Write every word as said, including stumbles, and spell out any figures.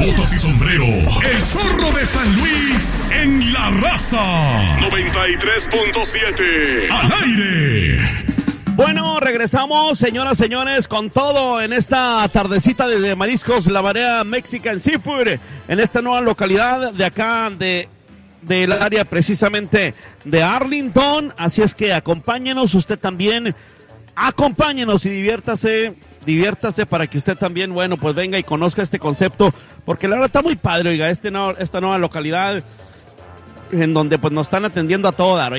botas y sombrero. El Zorro de San Luis en La Raza. noventa y tres punto siete. Al aire. Bueno, regresamos, señoras, señores, con todo en esta tardecita de Mariscos La Barea Mexican Seafood, en esta nueva localidad de acá, de del área precisamente de Arlington. Así es que acompáñenos, usted también, acompáñenos y diviértase, diviértase para que usted también, bueno, pues venga y conozca este concepto, porque la verdad está muy padre, oiga, este no, esta nueva localidad en donde pues nos están atendiendo a toda,